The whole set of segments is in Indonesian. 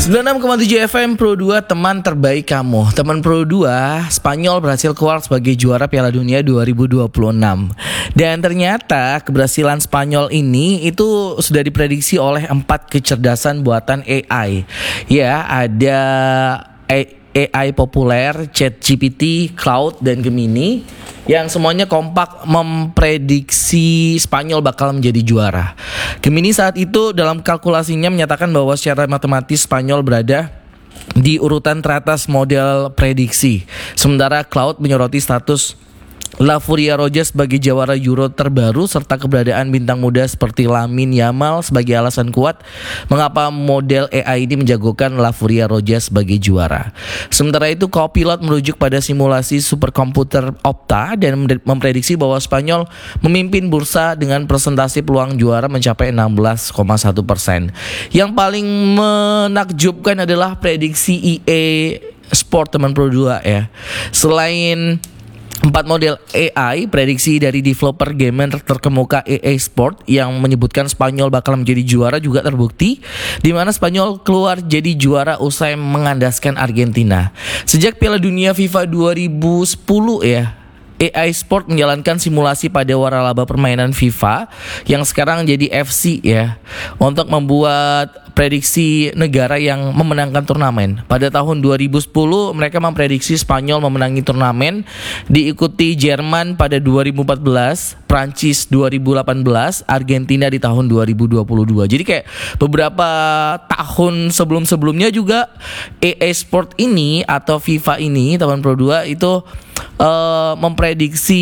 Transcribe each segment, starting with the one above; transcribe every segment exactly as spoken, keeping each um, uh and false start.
sembilan puluh enam koma tujuh F M Pro dua, teman terbaik kamu. Teman Pro dua, Spanyol berhasil keluar sebagai juara Piala Dunia dua ribu dua puluh enam. Dan ternyata keberhasilan Spanyol ini itu sudah diprediksi oleh empat kecerdasan buatan A I. Ya, ada A I populer, ChatGPT, Claude, dan Gemini, yang semuanya kompak memprediksi Spanyol bakal menjadi juara. Gemini saat itu dalam kalkulasinya menyatakan bahwa secara matematis Spanyol berada di urutan teratas model prediksi. Sementara Claude menyoroti status La Furia Roja sebagai jawara Euro terbaru serta keberadaan bintang muda seperti Lamine Yamal sebagai alasan kuat mengapa model A I ini menjagokan La Furia Roja sebagai juara. Sementara itu, Copilot merujuk pada simulasi superkomputer Opta dan memprediksi bahwa Spanyol memimpin bursa dengan persentase peluang juara mencapai enam belas koma satu persen. Yang paling menakjubkan adalah prediksi E A Sport teman Pro dua ya. Selain empat model A I, prediksi dari developer gamer terkemuka E A Sport yang menyebutkan Spanyol bakal menjadi juara juga terbukti, di mana Spanyol keluar jadi juara usai mengandaskan Argentina. Sejak Piala Dunia FIFA dua ribu sepuluh ya, A I Sport menjalankan simulasi pada waralaba permainan FIFA yang sekarang jadi F C ya, untuk membuat prediksi negara yang memenangkan turnamen. Pada tahun dua ribu sepuluh mereka memprediksi Spanyol memenangi turnamen, diikuti Jerman pada dua ribu empat belas, Prancis dua ribu delapan belas, Argentina di tahun dua ribu dua puluh dua. Jadi kayak beberapa tahun sebelum-sebelumnya juga A I Sport ini atau FIFA ini teman Pro dua itu uh, memprediksi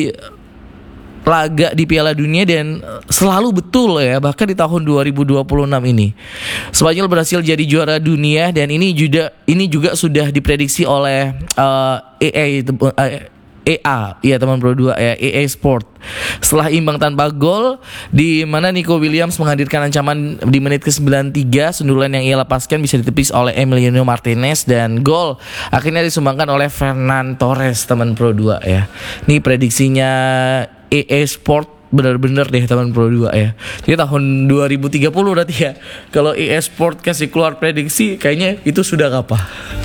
laga di Piala Dunia dan selalu betul ya, bahkan di tahun dua ribu dua puluh enam ini Spanyol berhasil jadi juara dunia, dan ini juga ini juga sudah diprediksi oleh uh, A I uh, A A ya teman Pro dua ya, A A Sport. Setelah imbang tanpa gol, di mana Nico Williams menghadirkan ancaman di menit ke sembilan puluh tiga, sundulan yang ia lepaskan bisa ditepis oleh Emiliano Martinez, dan gol akhirnya disumbangkan oleh Fernan Torres teman Pro dua ya. Ini prediksinya A A Sport bener-bener deh teman Pro dua ya. Jadi tahun dua ribu tiga puluh berarti ya, kalau A A Sport kasih keluar prediksi kayaknya itu sudah apa?